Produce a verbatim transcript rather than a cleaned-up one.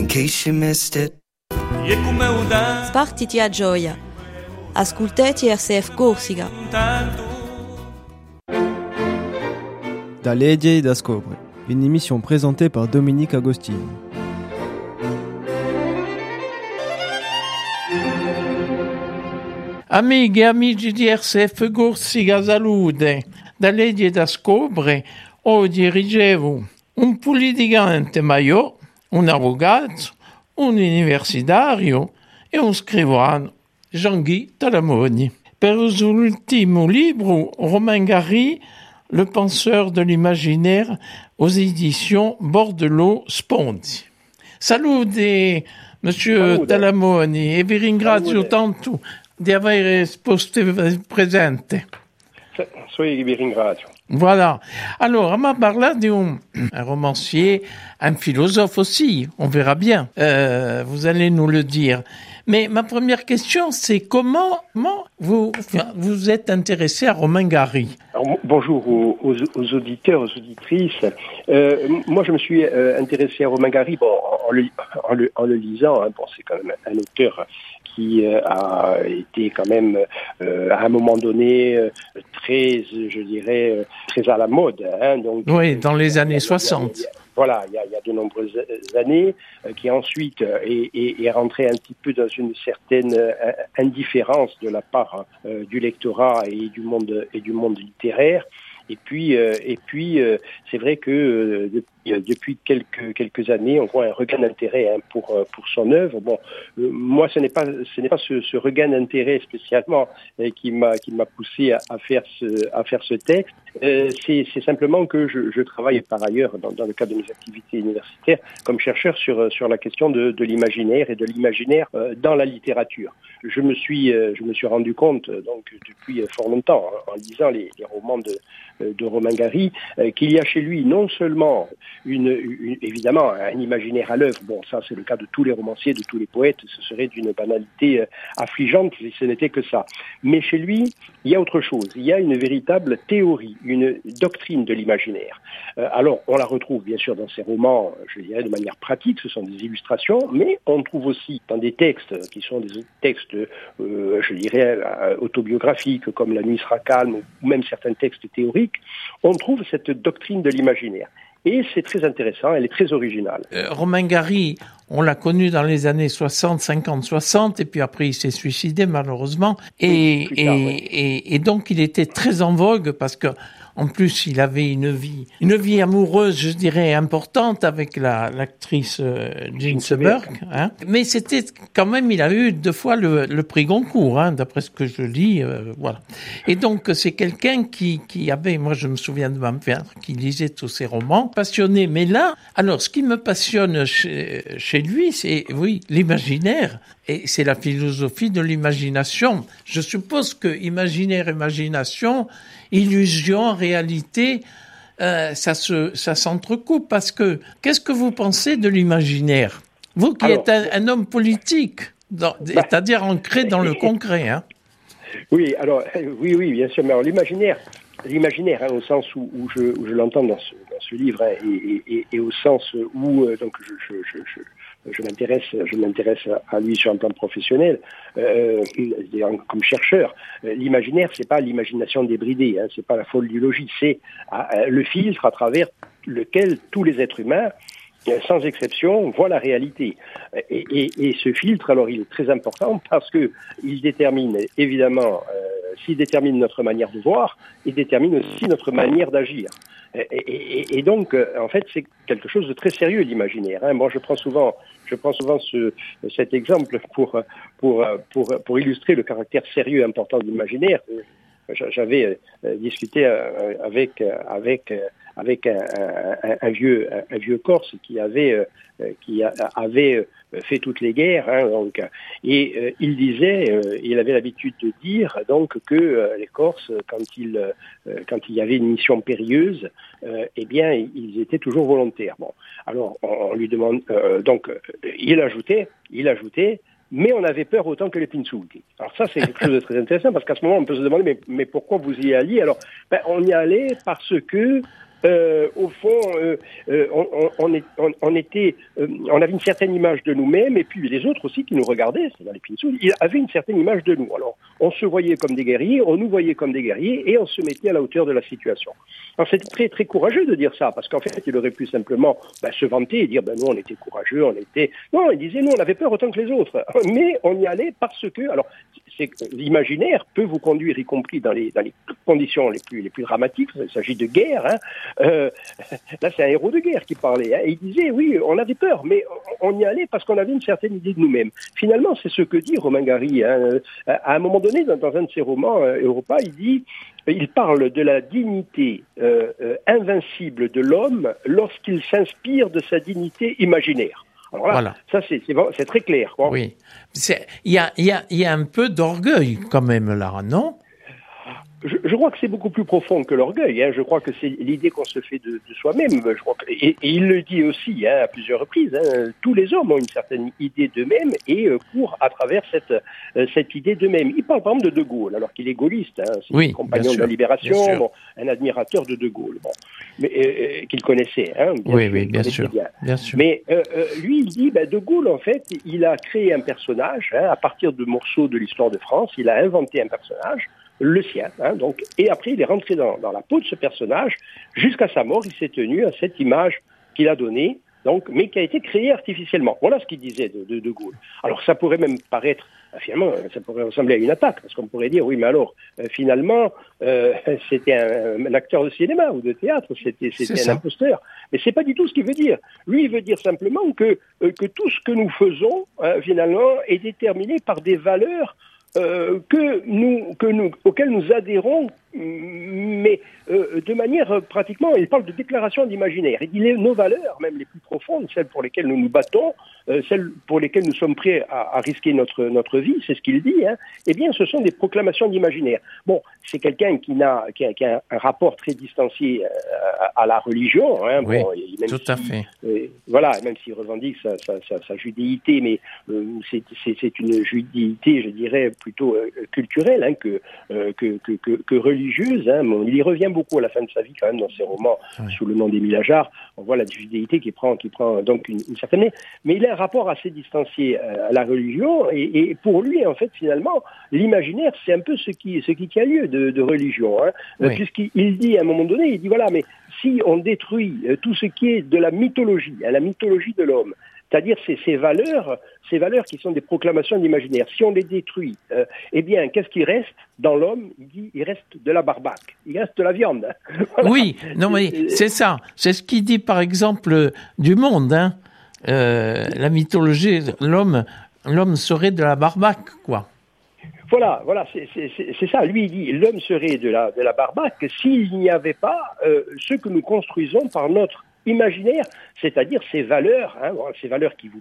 case you missed it. Spartiti a gioia. Ascoltati R C F Corsica. Da Legge da Scobre, une émission présentée par Dominique Agostini. Amiche e amici di R C F Corsica, salute. Da Legge da Scobre, oggi ricevo un politicante maior, un avvocato, un universitario e un scrivano, Jean-Guy Talamoni. Per il suo ultimo libro, Romain Gary, Le penseur de l'imaginaire, aux éditions Bordelot Sponti. Salute, Monsieur Salute. Talamoni, e vi ringrazio Salute. tanto di aver esposto presente. Soy vi ringrazio. Voilà. Alors, on m'a parlé d'un un romancier, un philosophe aussi, on verra bien. Euh, vous allez nous le dire. Mais ma première question, c'est comment, comment vous vous êtes intéressé à Romain Gary? Alors, bonjour aux, aux, aux auditeurs, aux auditrices. Euh, moi, je me suis euh, intéressé à Romain Gary, bon, en, le, en, le, en le lisant. Hein, bon, c'est quand même un auteur qui euh, a été quand même, euh, à un moment donné, euh, très, je dirais, euh, très à la mode. Hein, donc, oui, dans les années soixante. Voilà, il y a, il y a de nombreuses années, euh, qui ensuite euh, est, est, est rentré un petit peu dans une certaine euh, indifférence de la part euh, du lectorat et du monde et du monde littéraire. Et puis, euh, et puis, euh, c'est vrai que euh, depuis, depuis quelques quelques années, on voit un regain d'intérêt hein, pour pour son œuvre. Bon, euh, moi, ce n'est pas ce n'est pas ce, ce regain d'intérêt spécialement euh, qui m'a qui m'a poussé à, à faire ce à faire ce texte. Euh, c'est c'est simplement que je, je travaille par ailleurs dans, dans le cadre de mes activités universitaires comme chercheur sur sur la question de de l'imaginaire et de l'imaginaire euh, dans la littérature. Je me suis euh, je me suis rendu compte donc depuis fort longtemps hein, en lisant les, les romans de de Romain Gary, euh, qu'il y a chez lui non seulement une, une évidemment un imaginaire à l'œuvre, bon ça c'est le cas de tous les romanciers, de tous les poètes, ce serait d'une banalité euh, affligeante si ce n'était que ça. Mais chez lui, il y a autre chose, il y a une véritable théorie, une doctrine de l'imaginaire. Euh, alors on la retrouve bien sûr dans ses romans, je dirais de manière pratique, ce sont des illustrations, mais on trouve aussi dans des textes qui sont des textes, euh, je dirais, euh, autobiographiques comme La nuit sera calme, ou même certains textes théoriques, on trouve cette doctrine de l'imaginaire. Et c'est très intéressant, elle est très originale. Euh, Romain Gary, on l'a connu dans les années soixante, cinquante, soixante, et puis après il s'est suicidé malheureusement. Et, oui, tard, et, oui. et, et donc il était très en vogue parce que en plus, il avait une vie, une vie amoureuse, je dirais, importante avec la, l'actrice euh, Jean Seberg. Hein. Mais c'était quand même, il a eu deux fois le, le prix Goncourt, hein, d'après ce que je lis, euh, voilà. Et donc, c'est quelqu'un qui, qui avait, moi, je me souviens de ma mère, qui lisait tous ses romans, passionné. Mais là, alors, ce qui me passionne chez, chez lui, c'est, oui, l'imaginaire. Et c'est la philosophie de l'imagination. Je suppose que imaginaire, imagination, illusion, réalité, euh, ça se, ça s'entrecoupe parce que qu'est-ce que vous pensez de l'imaginaire? Vous qui alors, êtes un, un homme politique, dans, bah, c'est-à-dire ancré dans le concret, hein? Oui, alors oui, oui, bien sûr. Mais alors l'imaginaire, l'imaginaire, hein, au sens où, où je, où je l'entends dans ce, dans ce livre, hein, et, et, et au sens où euh, donc je, je, je, je Je m'intéresse, je m'intéresse à lui sur un plan professionnel, euh, comme chercheur. L'imaginaire, c'est pas l'imagination débridée, hein, c'est pas la folle du logis, c'est euh, le filtre à travers lequel tous les êtres humains, sans exception, voient la réalité. Et, et, et ce filtre, alors, il est très important parce que il détermine évidemment, euh, s'il détermine notre manière de voir, il détermine aussi notre manière d'agir. Et, et, et donc, en fait, c'est quelque chose de très sérieux, l'imaginaire. Hein. Moi, je prends souvent, je prends souvent ce, cet exemple pour, pour, pour, pour illustrer le caractère sérieux et important de l'imaginaire. J'avais discuté avec, avec, avec un, un, un vieux, un vieux Corse qui avait, qui avait fait toutes les guerres, hein, donc, et euh, il disait, euh, il avait l'habitude de dire donc que euh, les Corses, quand il, euh, quand il y avait une mission périlleuse, euh, eh bien, ils étaient toujours volontaires. Bon, alors on, on lui demande, euh, donc il ajoutait, il ajoutait. Mais on avait peur autant que les pinsulti. Alors ça, c'est quelque chose de très intéressant parce qu'à ce moment, on peut se demander mais, mais pourquoi vous y alliez? Alors, ben, on y allait parce que Euh, au fond, euh, euh, on, on, on, on était, euh, on avait une certaine image de nous-mêmes, et puis les autres aussi qui nous regardaient, c'est dans les Pinsous, ils avaient une certaine image de nous. Alors, on se voyait comme des guerriers, on nous voyait comme des guerriers, et on se mettait à la hauteur de la situation. Alors, c'était très très courageux de dire ça, parce qu'en fait, il aurait pu simplement ben, se vanter et dire, ben nous, on était courageux, on était. Non, il disait, nous, on avait peur autant que les autres, mais on y allait parce que, alors, c'est l'imaginaire peut vous conduire, y compris dans les dans les conditions les plus les plus dramatiques. Il s'agit de guerre. Hein. Euh, là, c'est un héros de guerre qui parlait. Hein. Et il disait, oui, on avait peur, mais on y allait parce qu'on avait une certaine idée de nous-mêmes. Finalement, c'est ce que dit Romain Gary. Hein. À un moment donné, dans, dans un de ses romans, euh, Europa, il dit, il parle de la dignité euh, euh, invincible de l'homme lorsqu'il s'inspire de sa dignité imaginaire. Alors là, voilà. ça c'est, c'est, c'est très clair. Quoi. Oui, il y a, y, a, y a un peu d'orgueil quand même là, non ? Je, je crois que c'est beaucoup plus profond que l'orgueil. Hein. Je crois que c'est l'idée qu'on se fait de, de soi-même. Je crois que, et, et il le dit aussi hein, à plusieurs reprises. Hein, tous les hommes ont une certaine idée d'eux-mêmes et euh, courent à travers cette euh, cette idée d'eux-mêmes. Il parle par exemple de De Gaulle, alors qu'il est gaulliste. Hein, c'est oui, un compagnon de la Libération, bon, un admirateur de De Gaulle, bon, mais euh, qu'il connaissait. Hein, bien oui, sûr, oui, bien sûr, bien. bien sûr. Mais euh, euh, lui, il dit, ben, De Gaulle, en fait, il a créé un personnage hein, à partir de morceaux de l'histoire de France. Il a inventé un personnage. Le sien, hein, donc, et après il est rentré dans, dans la peau de ce personnage, jusqu'à sa mort, il s'est tenu à cette image qu'il a donnée, donc, mais qui a été créée artificiellement. Voilà ce qu'il disait de, de, de Gaulle. Alors ça pourrait même paraître, finalement, ça pourrait ressembler à une attaque, parce qu'on pourrait dire, oui, mais alors, euh, finalement, euh, c'était un, un acteur de cinéma ou de théâtre, c'était, c'était un ça. imposteur. Mais c'est pas du tout ce qu'il veut dire. Lui, il veut dire simplement que, euh, que tout ce que nous faisons, euh, finalement, est déterminé par des valeurs Euh, que nous, que nous, auxquels nous adhérons, mais euh, de manière euh, pratiquement, il parle de déclaration d'imaginaire. Il dit les, nos valeurs, même les plus profondes, celles pour lesquelles nous nous battons, euh, celles pour lesquelles nous sommes prêts à, à risquer notre notre vie, c'est ce qu'il dit. Hein, eh bien, ce sont des proclamations d'imaginaire. Bon, c'est quelqu'un qui n'a, qui a, qui a un rapport très distancié euh, à la religion. Hein, oui, bon, même tout si, à fait. Euh, voilà, même s'il revendique sa, sa, sa, sa judéité, mais euh, c'est, c'est, c'est une judéité, je dirais, plutôt euh, culturelle hein, que, euh, que, que, que, que religieuse. Hein. Bon, il y revient beaucoup à la fin de sa vie quand même dans ses romans oui. sous le nom d'Émile Ajar. On voit la judéité qui prend, qui prend donc une, une certaine... Mais il a un rapport assez distancié euh, à la religion et, et pour lui, en fait, finalement, l'imaginaire, c'est un peu ce qui, ce qui a lieu de, de religion. Hein, oui. Puisqu'il dit à un moment donné, il dit voilà, mais si on détruit euh, tout ce qui est de la mythologie, hein, la mythologie de l'homme, c'est-à-dire ces, ces valeurs, ces valeurs qui sont des proclamations d'imaginaire. Si on les détruit, euh, eh bien, qu'est-ce qui reste dans l'homme ? Il dit, il reste de la barbaque, il reste de la viande. Voilà. Oui, non mais c'est ça. C'est ce qu'il dit par exemple du monde. Hein. Euh, la mythologie, l'homme, l'homme serait de la barbaque, quoi. Voilà, voilà, c'est, c'est, c'est ça. Lui, il dit, l'homme serait de la, de la barbaque s'il n'y avait pas euh, ce que nous construisons par notre imaginaire, c'est-à-dire ces valeurs, hein, ces valeurs qui vous